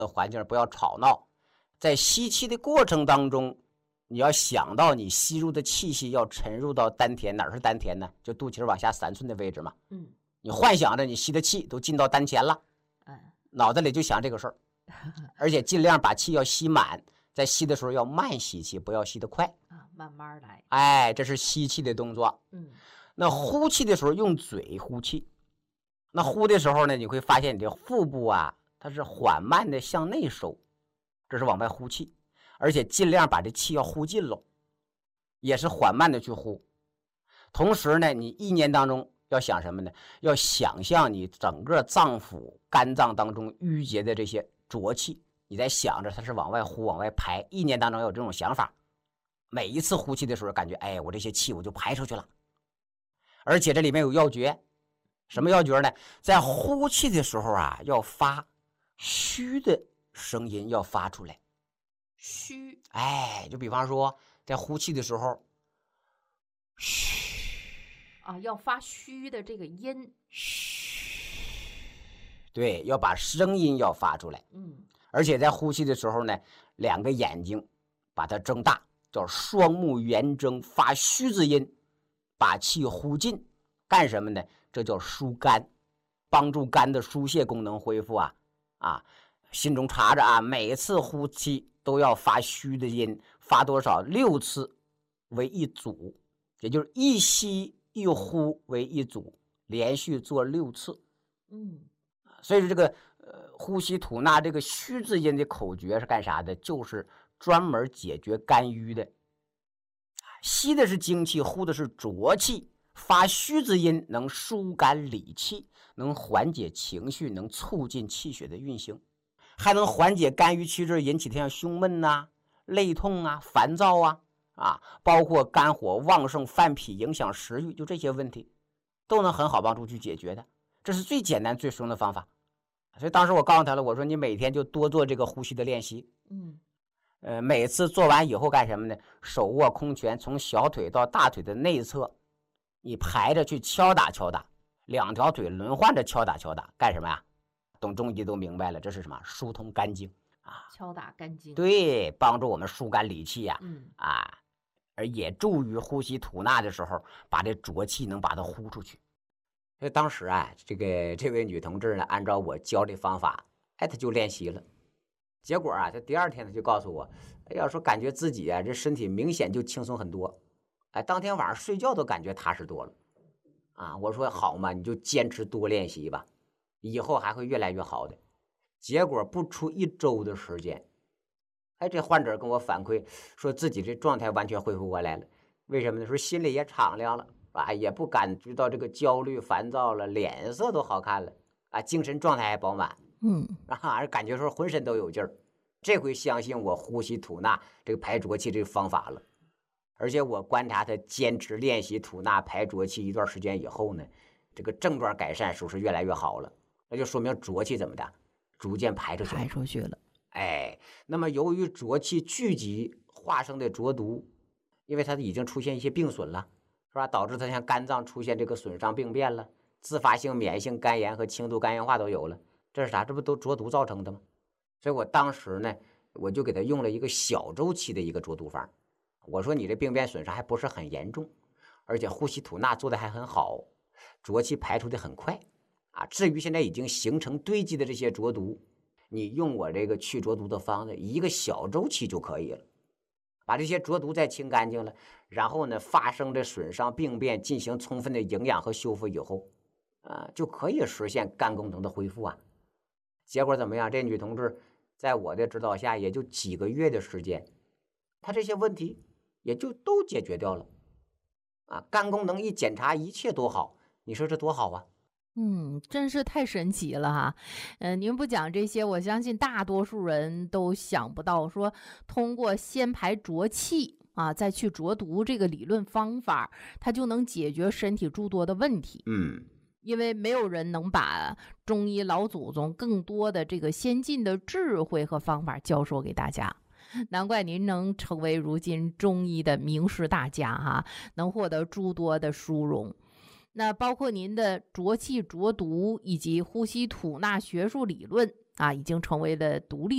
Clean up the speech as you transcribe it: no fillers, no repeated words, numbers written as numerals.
的环境，不要吵闹。在吸气的过程当中，你要想到你吸入的气息要沉入到丹田，哪是丹田呢？就肚脐往下3寸的位置嘛。你幻想着你吸的气都进到丹田了，脑子里就想这个事儿，而且尽量把气要吸满，在吸的时候要慢吸气，不要吸得快啊，慢慢来。 哎，这是吸气的动作。那呼气的时候用嘴呼气，那呼的时候呢，你会发现你的腹部啊，它是缓慢的向内收，这是往外呼气，而且尽量把这气要呼尽喽，也是缓慢的去呼。同时呢，你意念当中要想什么呢？要想象你整个脏腑、肝脏当中淤结的这些浊气，你在想着它是往外呼、往外排，意念当中有这种想法。每一次呼气的时候，感觉哎，我这些气我就排出去了。而且这里面有要诀，什么要诀呢？在呼气的时候啊，要发虚的声音，要发出来。 虚， 哎，就比方说在呼气的时候，虚。 要发虚的这个音， 对，要把声音要发出来。而且在呼气的时候呢，2个眼睛把它睁大，叫双目圆睁，发虚之音，把气呼尽。干什么呢？这叫疏肝，帮助肝的疏泄功能恢复啊。心中查着啊，每次呼气都要发虚的音，发多少？6次为一组，也就是一吸一呼为一组，连续做6次。所以说这个呼吸吐纳这个虚字音的口诀是干啥的？就是专门解决肝郁的。吸的是精气，呼的是浊气，发虚字音能疏肝理气，能缓解情绪，能促进气血的运行，还能缓解肝郁气滞引起的像胸闷啊、肋痛啊、烦躁啊，包括肝火旺盛犯脾影响食欲，就这些问题都能很好帮助去解决的。这是最简单最实用的方法。所以当时我告诉他了，我说你每天就多做这个呼吸的练习。每次做完以后干什么呢？手握空拳，从小腿到大腿的内侧，你排着去敲打敲打，2条腿轮换着敲打敲打，干什么呀？懂中医都明白了，这是什么？疏通肝经啊， 敲打肝经， 对，帮助我们疏肝理气呀。而也助于呼吸吐纳的时候，把这浊气能把它呼出去。所以当时啊，这位女同志呢，按照我教的方法，她就练习了。结果啊，她第2天她就告诉我，哎呀，说感觉自己啊，这身体明显就轻松很多。当天晚上睡觉都感觉踏实多了。我说好嘛，你就坚持多练习吧，以后还会越来越好的。结果不出1周的时间，这患者跟我反馈说自己这状态完全恢复过来了。为什么呢？说心里也敞亮了也不感觉到这个焦虑烦躁了，脸色都好看了精神状态还饱满。感觉说浑身都有劲儿。这回相信我呼吸吐纳这个排浊气这个方法了。而且我观察他坚持练习吐纳排浊气一段时间以后呢，这个症状改善属实越来越好了。那就说明浊气怎么的逐渐排出去了。那么由于浊气聚集化生的浊毒，因为它已经出现一些病损了，是吧？导致它像肝脏出现这个损伤病变了，自发性免疫性肝炎和轻度肝硬化都有了。这是啥？这不都浊毒造成的吗？所以我当时呢，我就给他用了一个小周期的一个浊毒方。我说你这病变损伤还不是很严重，而且呼吸吐纳做的还很好，浊气排出的很快至于现在已经形成堆积的这些浊毒，你用我这个去浊毒的方子1个小周期就可以了，把这些浊毒再清干净了，然后呢发生的损伤病变进行充分的营养和修复以后就可以实现肝功能的恢复结果怎么样？这女同志在我的指导下也就几个月的时间，她这些问题也就都解决掉了肝功能一检查一切都好，你说这多好啊！ 真是太神奇了哈。您不讲这些，我相信大多数人都想不到，说通过先排浊气再去浊毒这个理论方法，它就能解决身体诸多的问题。因为没有人能把中医老祖宗更多的这个先进的智慧和方法教授给大家。难怪您能成为如今中医的名师大家能获得诸多的殊荣。那包括您的浊气浊毒以及呼吸吐纳学术理论已经成为了独立